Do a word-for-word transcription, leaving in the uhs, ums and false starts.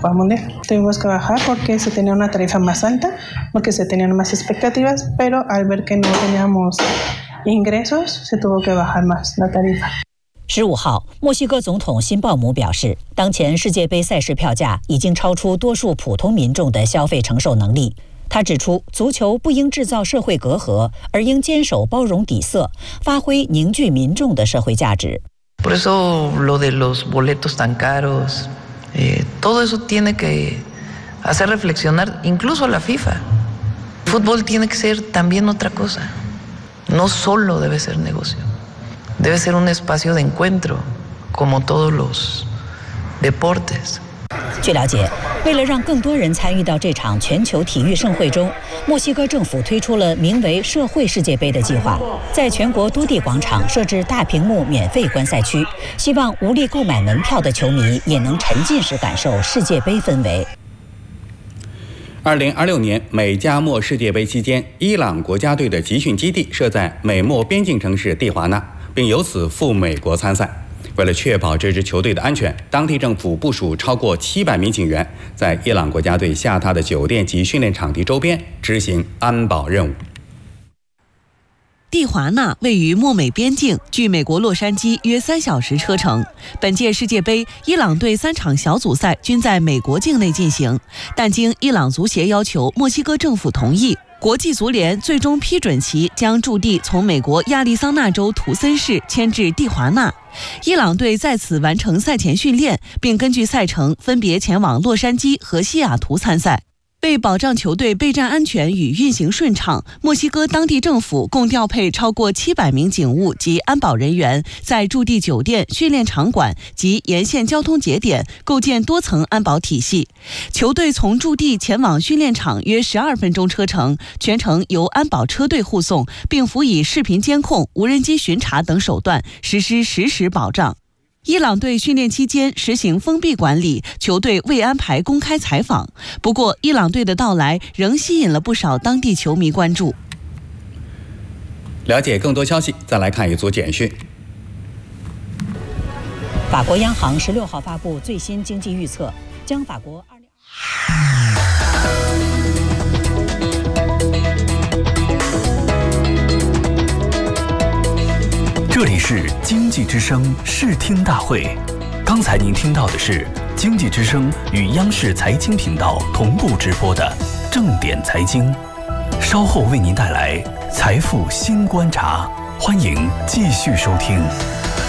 Copa Mundial. Tuvimos que bajar porque se tenía una tarifa más alta, porque se tenían más expectativas, pero al ver que no teníamos ingresos, se tuvo que bajar más la tarifa. 十五号，墨西哥总统辛鲍姆表示，当前世界杯赛事票价已经超出多数普通民众的消费承受能力。他指出，足球不应制造社会隔阂，而应坚守包容底色，发挥凝聚民众的社会价值。 Por eso lo de los boletos tan caros, eh, todo eso tiene que hacer reflexionar incluso a la FIFA. El fútbol tiene que ser también otra cosa. No solo debe ser negocio, debe ser un espacio de encuentro, como todos los deportes. 据了解，为了让更多人参与到这场全球体育盛会中，墨西哥政府推出了名为“社会世界杯”的计划，在全国多地广场设置大屏幕免费观赛区，希望无力购买门票的球迷也能沉浸式感受世界杯氛围。 二零二六年美加墨世界杯期间，伊朗国家队的集训基地设在美墨边境城市蒂华纳，并由此赴美国参赛。为了确保这支球队的安全，当地政府部署超过七百名警员，在伊朗国家队下榻的酒店及训练场地周边执行安保任务。 蒂华纳位于墨美边境，距美国洛杉矶约三小时车程。本届世界杯，伊朗队三场小组赛均在美国境内进行，但经伊朗足协要求，墨西哥政府同意，国际足联最终批准其将驻地从美国亚利桑那州图森市迁至蒂华纳。伊朗队在此完成赛前训练，并根据赛程分别前往洛杉矶和西雅图参赛。为保障球队备战安全与运行顺畅，墨西哥当地政府共调配超过七百名警务及安保人员，在驻地酒店、训练场馆及沿线交通节点构建多层安保体系。球队从驻地前往训练场约十二分钟车程，全程由安保车队护送，并辅以视频监控、无人机巡查等手段实施实时保障。伊朗队训练期间实行封闭管理，球队未安排公开采访。不过，伊朗队的到来仍吸引了不少当地球迷关注。 了解更多消息，再来看一组简讯。 法国央行十六号发布最新经济预测，将法国二零。 这里是经济之声视听大会，刚才您听到的是经济之声与央视财经频道同步直播的正点财经，稍后为您带来财富新观察，欢迎继续收听。